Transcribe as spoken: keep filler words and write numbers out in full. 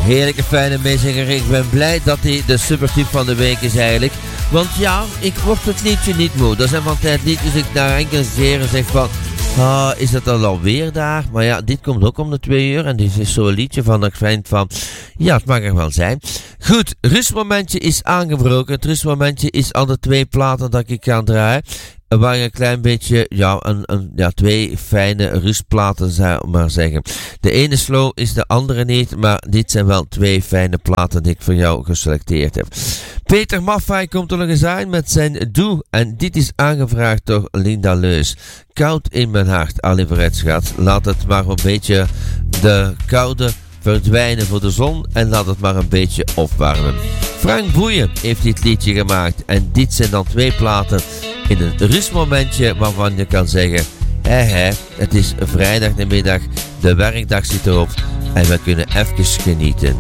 heerlijke fijne meezinger. Ik ben blij dat hij de supertype van de week is eigenlijk. Want ja, ik word het liedje niet moe. Dat zijn van tijd liedjes ik naar enkele keren zeg van... Ah, is dat dan alweer daar? Maar ja, dit komt ook om de twee uur. En dit is zo'n liedje van dat ik vind van... Ja, het mag er wel zijn. Goed, rustmomentje is aangebroken. Het rustmomentje is al de twee platen dat ik ga draaien. Waar een klein beetje, ja, een, een, ja, twee fijne rustplaten zou ik maar zeggen. De ene slow is de andere niet, maar dit zijn wel twee fijne platen die ik voor jou geselecteerd heb. Peter Maffay komt er nog eens aan met zijn Doe. En dit is aangevraagd door Linda Leus. Koud in mijn hart, Aliverette schat. Laat het maar een beetje de koude verdwijnen voor de zon en laat het maar een beetje opwarmen. Frank Boeien heeft dit liedje gemaakt en dit zijn dan twee platen in een rustmomentje waarvan je kan zeggen, hé hé, het is vrijdagmiddag, de werkdag zit erop en we kunnen even genieten.